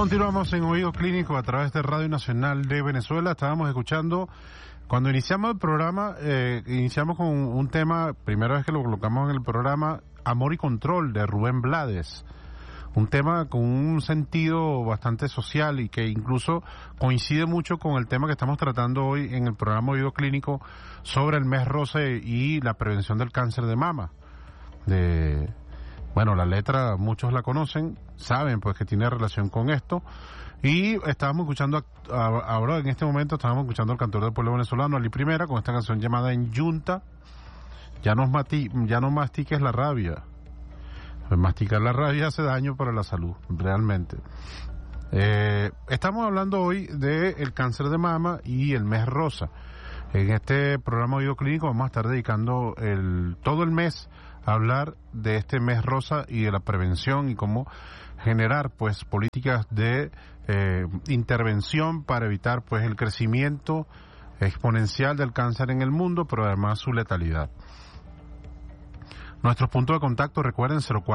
Continuamos en Oído Clínico a través de Radio Nacional de Venezuela. Estábamos escuchando, cuando iniciamos el programa, iniciamos con un tema, primera vez que lo colocamos en el programa, Amor y Control, de Rubén Blades. Un tema con un sentido bastante social y que incluso coincide mucho con el tema que estamos tratando hoy en el programa Oído Clínico sobre el mes rosa y la prevención del cáncer de mama. Bueno, la letra muchos la conocen, saben pues que tiene relación con esto, y estábamos escuchando ahora en este momento estábamos escuchando al cantor del pueblo venezolano, Ali Primera, con esta canción llamada En Yunta. Ya no mastiques la rabia. Pues masticar la rabia hace daño para la salud, realmente. Estamos hablando hoy del cáncer de mama y el mes rosa. En este programa Oído Clínico vamos a estar dedicando todo el mes a hablar de este mes rosa y de la prevención y cómo generar pues políticas de intervención para evitar pues el crecimiento exponencial del cáncer en el mundo, pero además su letalidad. Nuestros puntos de contacto, recuerden,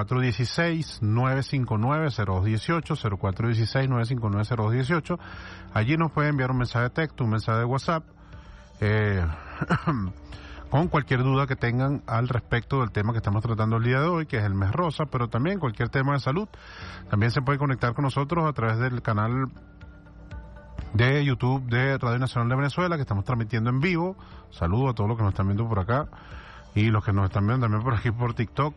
0416-959-0218, 0416-959-0218. Allí nos pueden enviar un mensaje de texto, un mensaje de WhatsApp, con cualquier duda que tengan al respecto del tema que estamos tratando el día de hoy, que es el mes rosa, pero también cualquier tema de salud. También se puede conectar con nosotros a través del canal de YouTube de Radio Nacional de Venezuela, que estamos transmitiendo en vivo. Saludos a todos los que nos están viendo por acá y los que nos están viendo también por aquí por TikTok.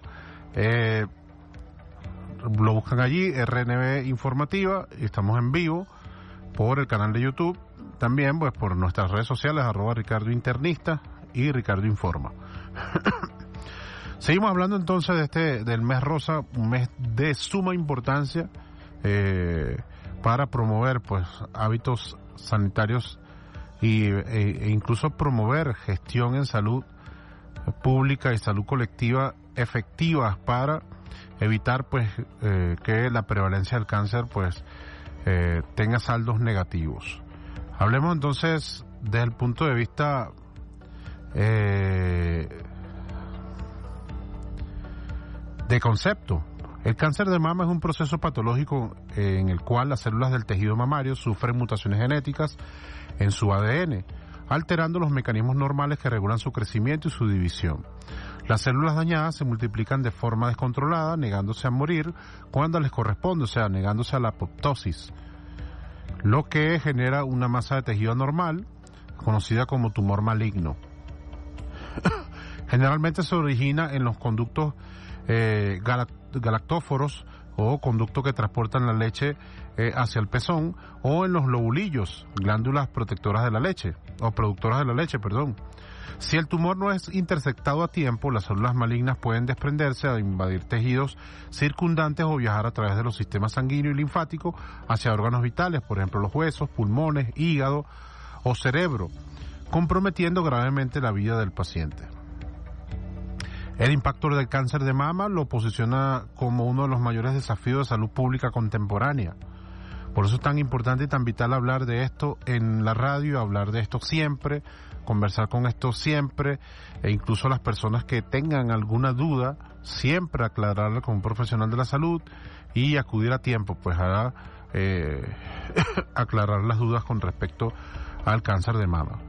Lo buscan allí, RNB Informativa, y estamos en vivo por el canal de YouTube. También pues por nuestras redes sociales, @Ricardo Internista y Ricardo Informa. Seguimos hablando entonces del mes rosa, un mes de suma importancia para promover pues hábitos sanitarios e incluso promover gestión en salud pública y salud colectiva efectivas para evitar pues que la prevalencia del cáncer pues tenga saldos negativos. Hablemos entonces desde el punto de vista de concepto. El cáncer de mama es un proceso patológico en el cual las células del tejido mamario sufren mutaciones genéticas en su ADN, alterando los mecanismos normales que regulan su crecimiento y su división. Las células dañadas se multiplican de forma descontrolada, negándose a morir cuando les corresponde, o sea, negándose a la apoptosis, lo que genera una masa de tejido anormal, conocida como tumor maligno. Generalmente se origina en los conductos galactóforos o conductos que transportan la leche hacia el pezón, o en los lobulillos, glándulas protectoras de la leche, o productoras de la leche, perdón. Si el tumor no es intersectado a tiempo, las células malignas pueden desprenderse a invadir tejidos circundantes o viajar a través de los sistemas sanguíneo y linfático hacia órganos vitales, por ejemplo los huesos, pulmones, hígado o cerebro, comprometiendo gravemente la vida del paciente. El impacto del cáncer de mama lo posiciona como uno de los mayores desafíos de salud pública contemporánea. Por eso es tan importante y tan vital hablar de esto en la radio, hablar de esto siempre, conversar con esto siempre, e incluso las personas que tengan alguna duda, siempre aclararla con un profesional de la salud y acudir a tiempo, pues a aclarar las dudas con respecto al cáncer de mama.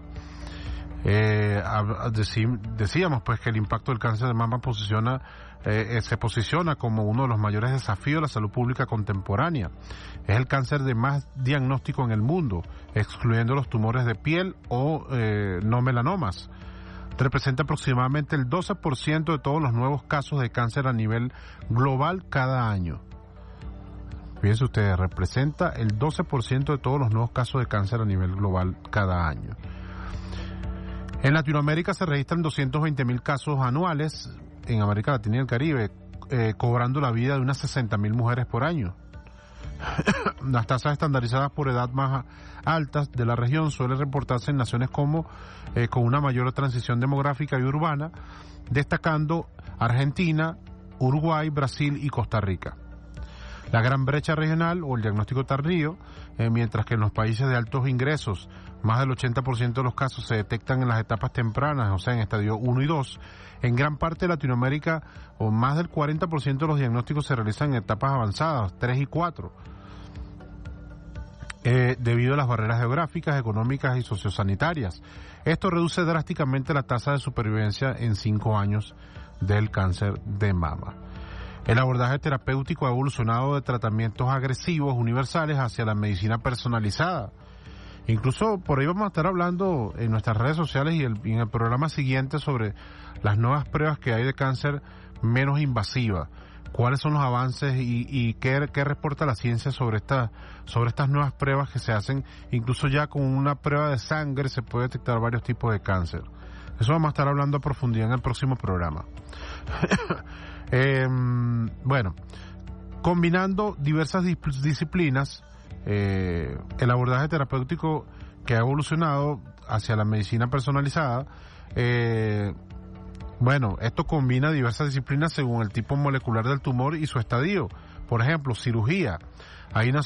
Decíamos pues que el impacto del cáncer de mama se posiciona como uno de los mayores desafíos de la salud pública contemporánea. Es el cáncer de más diagnóstico en el mundo, excluyendo los tumores de piel o no melanomas. Representa aproximadamente el 12% de todos los nuevos casos de cáncer a nivel global cada año. Fíjense ustedes, representa el 12% de todos los nuevos casos de cáncer a nivel global cada año. En Latinoamérica se registran 220.000 casos anuales, en América Latina y el Caribe, cobrando la vida de unas 60.000 mujeres por año. Las tasas estandarizadas por edad más altas de la región suelen reportarse en naciones como con una mayor transición demográfica y urbana, destacando Argentina, Uruguay, Brasil y Costa Rica. La gran brecha regional o el diagnóstico tardío, mientras que en los países de altos ingresos más del 80% de los casos se detectan en las etapas tempranas, o sea, en estadio 1 y 2. En gran parte de Latinoamérica, o más del 40% de los diagnósticos se realizan en etapas avanzadas, 3 y 4. debido a las barreras geográficas, económicas y sociosanitarias. Esto reduce drásticamente la tasa de supervivencia en 5 años del cáncer de mama. El abordaje terapéutico ha evolucionado de tratamientos agresivos universales hacia la medicina personalizada. Incluso por ahí vamos a estar hablando en nuestras redes sociales y en el programa siguiente sobre las nuevas pruebas que hay de cáncer menos invasivas. ¿Cuáles son los avances y qué reporta la ciencia sobre estas nuevas pruebas que se hacen? Incluso ya con una prueba de sangre se puede detectar varios tipos de cáncer. Eso vamos a estar hablando a profundidad en el próximo programa. Bueno, combinando diversas disciplinas, el abordaje terapéutico que ha evolucionado hacia la medicina personalizada, bueno, esto combina diversas disciplinas según el tipo molecular del tumor y su estadio. Por ejemplo, cirugía. Hay una